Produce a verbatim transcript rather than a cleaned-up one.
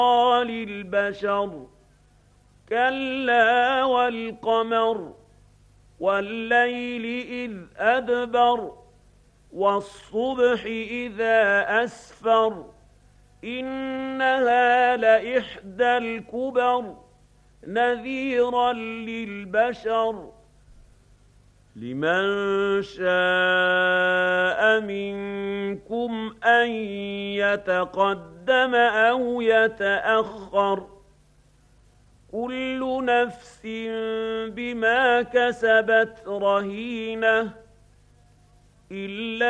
للبشر كلا والقمر والليل إذ أدبر والصبح إذا أسفر إنها لإحدى الكبر نذيرا للبشر لمن شاء منكم أن يتقدم أو يتأخر كل نفس بما كسبت رهينة إلا